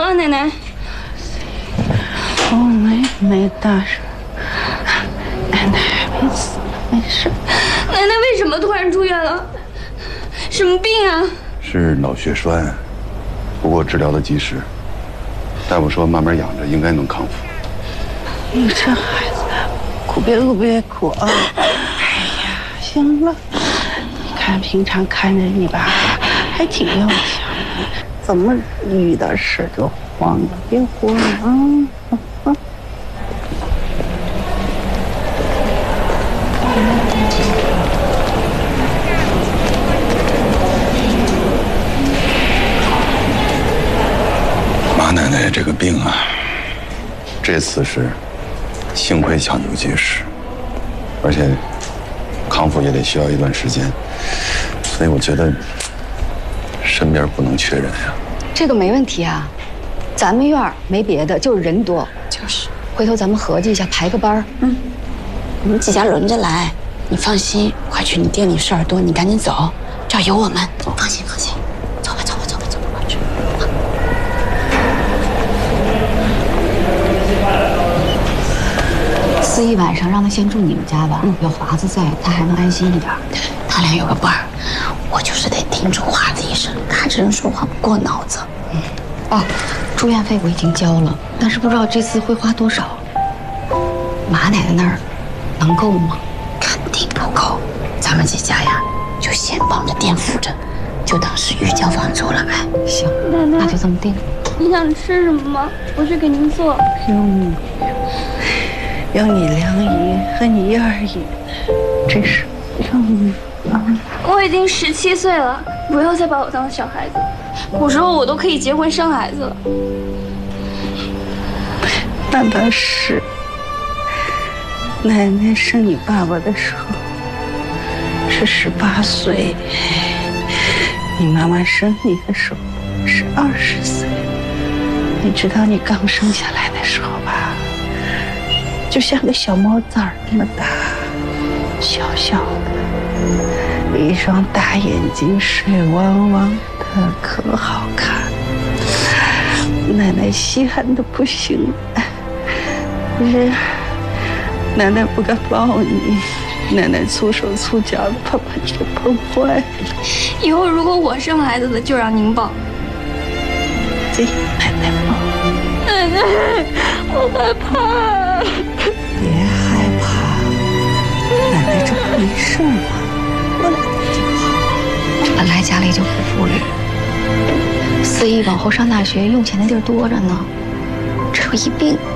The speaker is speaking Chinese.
了，奶奶？ 我没大事，奶奶没死，没事。 奶奶为什么突然住院了？什么病啊？ 是脑血栓，不过治疗的及时。大夫说慢慢养着，应该能康复。 你这孩子，哭别哭啊！哎呀，行了，你看平常看着你吧，还挺要强的，怎么遇到事就慌了？别慌啊！ 马奶奶这个病啊，这次是幸亏抢救及时，而且康复也得需要一段时间，所以我觉得身边不能缺人呀。 这个没问题啊，咱们院没别的，就是人多。就是，回头咱们合计一下，排个班。 我们几家轮着来。你放心，快去你店里事儿多，你赶紧走，这儿有我们。放心，走吧，快去。 思怡晚上让他先住你们家吧，有华子在，他还能安心一点。 对，他俩有个伴儿，我就是得叮嘱华子一声，他这人说话不过脑子。 哦，住院费我已经交了，但是不知道这次会花多少。马奶奶那儿能够吗？ 肯定不够，咱们几家呀，就先帮着垫付着，就当是预交房租了呗。 行， 奶奶， 那就这么定。 你想吃什么吗？我去给您做。 有你梁姨和你燕儿姨，真是我已经17岁了，不要再把我当小孩子。古时候我都可以结婚生孩子了。 那倒是。奶奶生你爸爸的时候是18岁，你妈妈生你的时候是20岁。你知道你刚生下来的时候吧，就像个小毛崽儿那么大，小小的，一双大眼睛，水汪汪的，可好看。奶奶稀罕的不行，可是奶奶不敢抱你，奶奶粗手粗脚的，怕把你给碰坏了。 以后如果我生孩子了，就让您抱。 对，奶奶抱。 奶奶，我害怕。 别害怕，奶奶这不没事吗？过两天就好。 本来家里就不富裕，思怡往后上大学用钱的地儿多着呢，这有一病。